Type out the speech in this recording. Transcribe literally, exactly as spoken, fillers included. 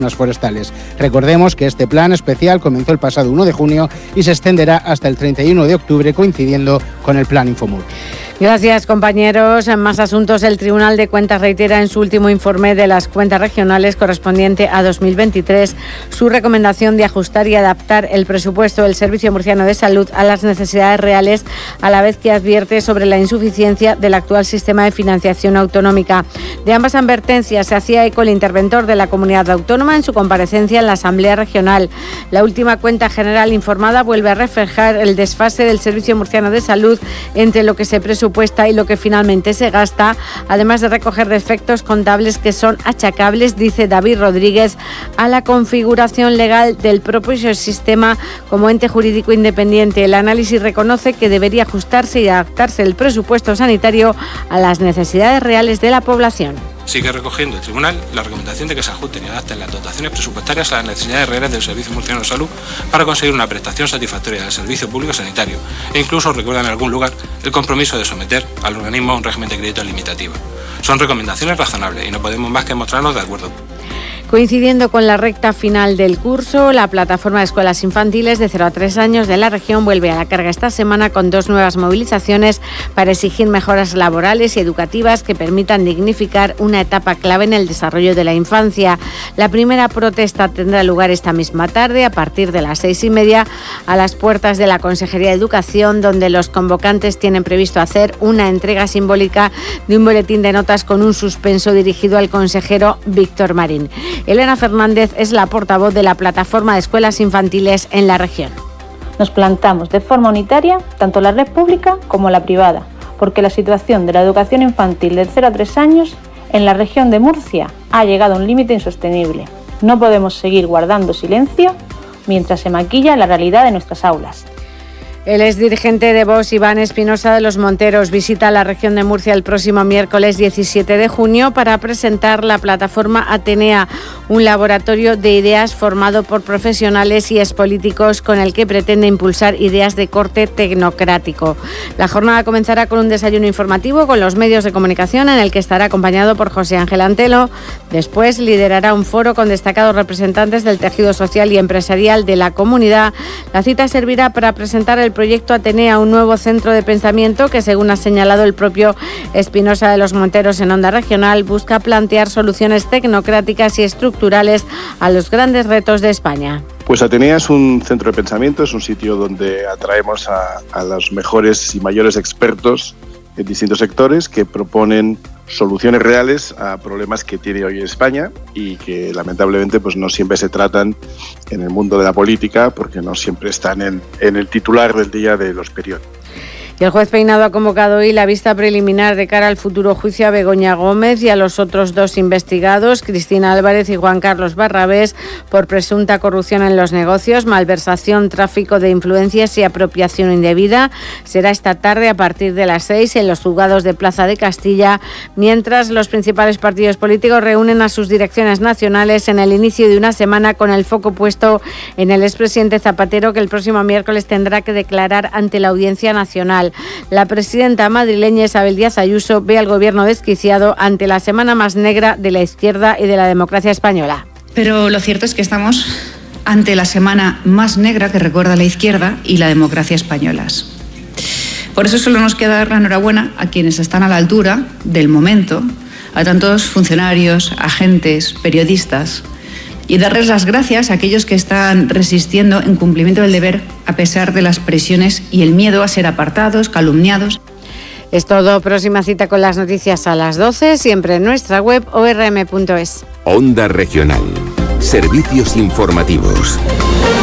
forestales. Recordemos que este plan especial comenzó el pasado uno de junio y se extenderá hasta el treinta y uno de octubre, coincidiendo con el plan Infomur. Gracias, compañeros. En más asuntos, el Tribunal de Cuentas reitera en su último informe de las cuentas regionales correspondiente a dos mil veintitrés su recomendación de ajustar y adaptar el presupuesto del Servicio Murciano de Salud a las necesidades reales, a la vez que advierte sobre la insuficiencia del actual sistema de financiación autonómica. De ambas advertencias se hacía eco el interventor de la comunidad autónoma en su comparecencia en la Asamblea Regional. La última cuenta general informada vuelve a reflejar el desfase del Servicio Murciano de Salud entre lo que se presupuesta y lo que finalmente se gasta, además de recoger defectos contables que son achacables, dice David Rodríguez, a la configuración legal del propio sistema como ente jurídico independiente. El análisis reconoce que debería ajustarse y adaptarse el presupuesto sanitario a las necesidades reales de la población. Sigue recogiendo el Tribunal la recomendación de que se ajusten y adapten las dotaciones presupuestarias a las necesidades reales del Servicio Murciano de Salud para conseguir una prestación satisfactoria del servicio público sanitario, e incluso recuerda en algún lugar el compromiso de someter al organismo a un régimen de crédito limitativo. Son recomendaciones razonables y no podemos más que mostrarnos de acuerdo. Coincidiendo con la recta final del curso, la plataforma de escuelas infantiles de cero a tres años de la región vuelve a la carga esta semana con dos nuevas movilizaciones para exigir mejoras laborales y educativas que permitan dignificar una etapa clave en el desarrollo de la infancia. La primera protesta tendrá lugar esta misma tarde a partir de las seis y media a las puertas de la Consejería de Educación, donde los convocantes tienen previsto hacer una entrega simbólica de un boletín de notas con un suspenso dirigido al consejero Víctor Marín. Elena Fernández es la portavoz de la plataforma de escuelas infantiles en la región. Nos plantamos de forma unitaria tanto la red pública como la privada, porque la situación de la educación infantil de cero a tres años en la región de Murcia ha llegado a un límite insostenible. No podemos seguir guardando silencio mientras se maquilla la realidad de nuestras aulas. El exdirigente de Vox, Iván Espinosa de los Monteros, visita la región de Murcia el próximo miércoles diecisiete de junio para presentar la plataforma Atenea, un laboratorio de ideas formado por profesionales y expolíticos con el que pretende impulsar ideas de corte tecnocrático. La jornada comenzará con un desayuno informativo con los medios de comunicación en el que estará acompañado por José Ángel Antelo. Después liderará un foro con destacados representantes del tejido social y empresarial de la comunidad. La cita servirá para presentar el proyecto Atenea, un nuevo centro de pensamiento que, según ha señalado el propio Espinosa de los Monteros en Onda Regional, busca plantear soluciones tecnocráticas y estructurales a los grandes retos de España. Pues Atenea es un centro de pensamiento, es un sitio donde atraemos a, a los mejores y mayores expertos en distintos sectores que proponen soluciones reales a problemas que tiene hoy España y que lamentablemente pues no siempre se tratan en el mundo de la política porque no siempre están en, en el titular del día de los periódicos. Y el juez Peinado ha convocado hoy la vista preliminar de cara al futuro juicio a Begoña Gómez y a los otros dos investigados, Cristina Álvarez y Juan Carlos Barrabés, por presunta corrupción en los negocios, malversación, tráfico de influencias y apropiación indebida. Será esta tarde a partir de las seis en los juzgados de Plaza de Castilla, mientras los principales partidos políticos reúnen a sus direcciones nacionales en el inicio de una semana con el foco puesto en el expresidente Zapatero, que el próximo miércoles tendrá que declarar ante la Audiencia Nacional. La presidenta madrileña Isabel Díaz Ayuso ve al gobierno desquiciado ante la semana más negra de la izquierda y de la democracia española. Pero lo cierto es que estamos ante la semana más negra que recuerda la izquierda y la democracia españolas. Por eso solo nos queda dar la enhorabuena a quienes están a la altura del momento, a tantos funcionarios, agentes, periodistas, y darles las gracias a aquellos que están resistiendo en cumplimiento del deber a pesar de las presiones y el miedo a ser apartados, calumniados. Es todo. Próxima cita con las noticias a las doce, siempre en nuestra web o r m punto es. Onda Regional. Servicios informativos.